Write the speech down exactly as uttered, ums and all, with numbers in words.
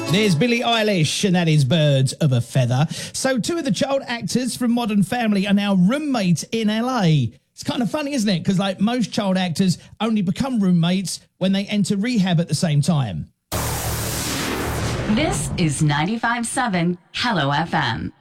There's Billie Eilish, and that is Birds of a Feather. So two of the child actors from Modern Family are now roommates in L A. It's kind of funny, isn't it? Because like most child actors only become roommates when they enter rehab at the same time. This is ninety-five point seven Hello F M.